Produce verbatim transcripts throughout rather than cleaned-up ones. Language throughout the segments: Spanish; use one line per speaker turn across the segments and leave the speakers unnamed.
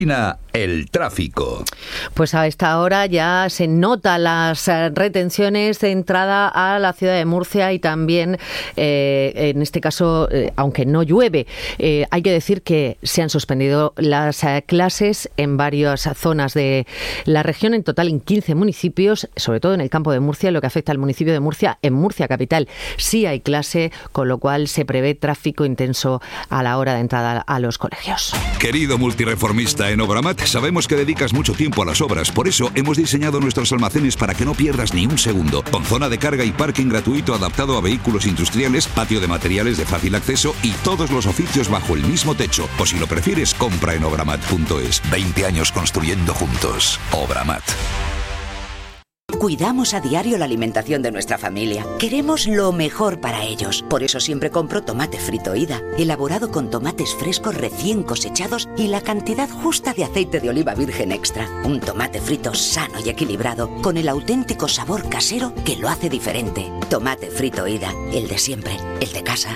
El tráfico.
Pues a esta hora ya se notan las retenciones de entrada a la ciudad de Murcia y también, eh, en este caso, eh, aunque no llueve, eh, hay que decir que se han suspendido las eh, clases en varias zonas de la región, en total en quince municipios, sobre todo en el campo de Murcia, lo que afecta al municipio de Murcia. En Murcia capital sí hay clase, con lo cual se prevé tráfico intenso a la hora de entrada a los colegios.
Querido multireformista en Obramat, sabemos que dedicas mucho tiempo a las obras, por eso hemos diseñado nuestros almacenes para que no pierdas ni un segundo, con zona de carga y parking gratuito adaptado a vehículos industriales, patio de materiales de fácil acceso y todos los oficios bajo el mismo techo. O si lo prefieres, compra en obramat punto es. veinte años construyendo juntos. Obramat.
Cuidamos a diario la alimentación de nuestra familia. Queremos lo mejor para ellos. Por eso siempre compro tomate frito Ida, elaborado con tomates frescos recién cosechados y la cantidad justa de aceite de oliva virgen extra. Un tomate frito sano y equilibrado, con el auténtico sabor casero que lo hace diferente. Tomate frito Ida, el de siempre, el de casa.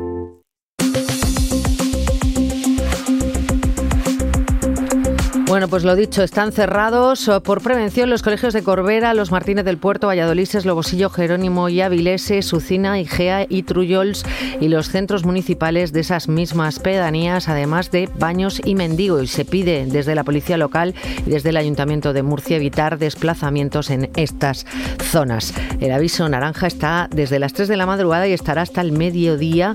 Bueno, pues lo dicho, están cerrados por prevención los colegios de Corbera, Los Martínez del Puerto, Valladolises, Lobosillo, Jerónimo y Avilés, Ucina, Igea y Trullols y los centros municipales de esas mismas pedanías, además de Baños y Mendigo. Y se pide desde la policía local y desde el Ayuntamiento de Murcia evitar desplazamientos en estas zonas. El aviso naranja está desde las tres de la madrugada y estará hasta el mediodía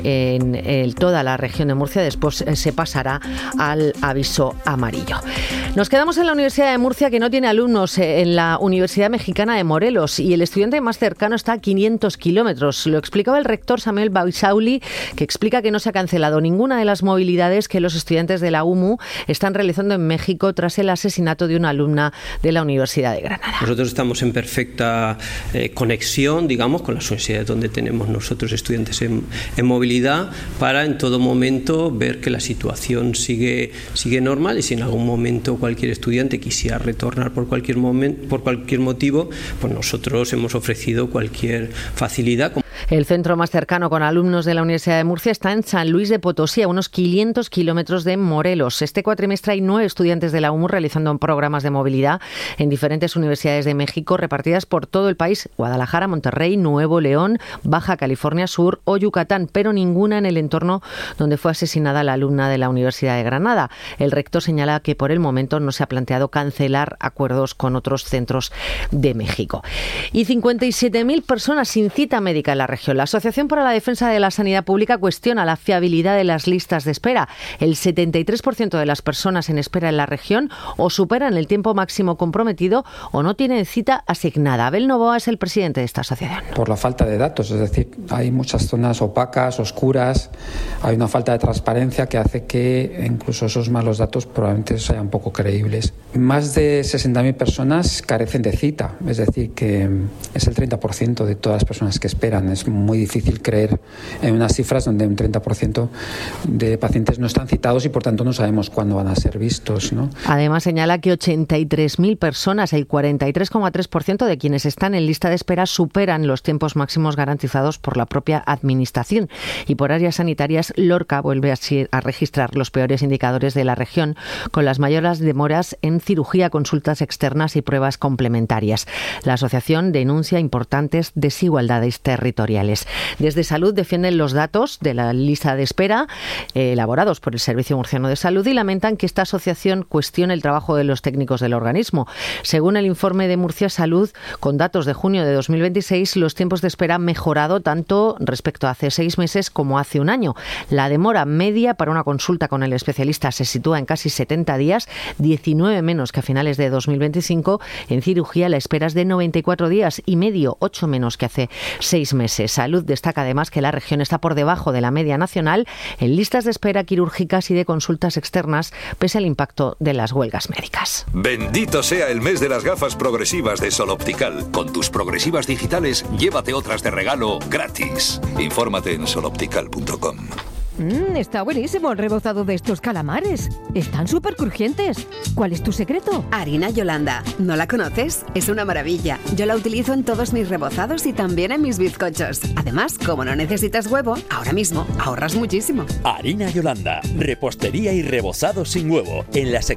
en el, toda la región de Murcia. Después se pasará al aviso amarillo. Nos quedamos en la Universidad de Murcia, que no tiene alumnos en la Universidad Mexicana de Morelos, y el estudiante más cercano está a quinientos kilómetros. Lo explicaba el rector Samuel Baisauli, que explica que no se ha cancelado ninguna de las movilidades que los estudiantes de la U M U están realizando en México tras el asesinato de una alumna de la Universidad de Granada.
Nosotros estamos en perfecta eh, conexión, digamos, con las universidades donde tenemos nosotros estudiantes en, en movilidad, para en todo momento ver que la situación sigue, sigue normal, y si en algún momento cualquier estudiante quisiera retornar por cualquier momento, por cualquier motivo, pues nosotros hemos ofrecido cualquier facilidad.
El centro más cercano con alumnos de la Universidad de Murcia está en San Luis de Potosí, a unos quinientos kilómetros de Morelos. Este cuatrimestre hay nueve estudiantes de la U M U realizando programas de movilidad en diferentes universidades de México repartidas por todo el país: Guadalajara, Monterrey, Nuevo León, Baja California Sur o Yucatán, pero ninguna en el entorno donde fue asesinada la alumna de la Universidad de Granada. El rector señala que por el momento no se ha planteado cancelar acuerdos con otros centros de México. Y cincuenta y siete mil personas sin cita médica en la región. La Asociación para la Defensa de la Sanidad Pública cuestiona la fiabilidad de las listas de espera. El setenta y tres por ciento de las personas en espera en la región o superan el tiempo máximo comprometido o no tienen cita asignada. Abel Novoa es el presidente de esta asociación.
Por la falta de datos, es decir, hay muchas zonas opacas, oscuras, hay una falta de transparencia que hace que incluso esos malos datos probablemente sean poco creíbles. Más de sesenta mil personas carecen de cita, es decir, que es el treinta por ciento de todas las personas que esperan. Es muy difícil creer en unas cifras donde un treinta por ciento de pacientes no están citados y por tanto no sabemos cuándo van a ser vistos, ¿no?
Además señala que ochenta y tres mil personas, el cuarenta y tres coma tres por ciento de quienes están en lista de espera, superan los tiempos máximos garantizados por la propia Administración. Y por áreas sanitarias, Lorca vuelve así a registrar los peores indicadores de la región, con las mayores demoras en cirugía, consultas externas y pruebas complementarias. La asociación denuncia importantes desigualdades territoriales. Desde Salud defienden los datos de la lista de espera eh, elaborados por el Servicio Murciano de Salud y lamentan que esta asociación cuestione el trabajo de los técnicos del organismo. Según el informe de Murcia Salud, con datos de junio de dos mil veintiséis, los tiempos de espera han mejorado tanto respecto a hace seis meses como hace un año. La demora media para una consulta con el especialista se sitúa en casi setenta días, diecinueve menos que a finales de dos mil veinticinco. En cirugía la espera es de noventa y cuatro días y medio, ocho menos que hace seis meses. Salud destaca además que la región está por debajo de la media nacional en listas de espera quirúrgicas y de consultas externas, pese al impacto de las huelgas médicas.
Bendito sea el mes de las gafas progresivas de Sol Optical. Con tus progresivas digitales, llévate otras de regalo gratis. Infórmate en sol optical punto com.
Mmm, está buenísimo el rebozado de estos calamares. Están súper crujientes. ¿Cuál es tu secreto?
Harina Yolanda. ¿No la conoces? Es una maravilla. Yo la utilizo en todos mis rebozados y también en mis bizcochos. Además, como no necesitas huevo, ahora mismo ahorras muchísimo.
Harina Yolanda. Repostería y rebozado sin huevo. En la sección